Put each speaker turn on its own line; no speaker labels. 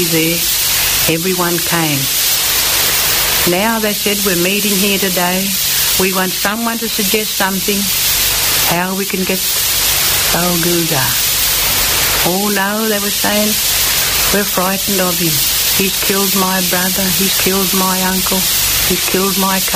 there, everyone came. Now they said we're meeting here today. We want someone to suggest something, how we can get Balgoodah. Oh no, they were saying, we're frightened of him. He's killed my brother, he's killed my uncle, he's killed my